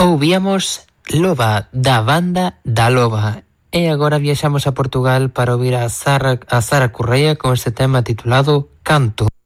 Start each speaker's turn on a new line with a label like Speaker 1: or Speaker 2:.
Speaker 1: Ouvíamos Loba, da banda da Loba. E agora viaxamos a Portugal para ouvir a Sara Correia con este tema titulado Canto.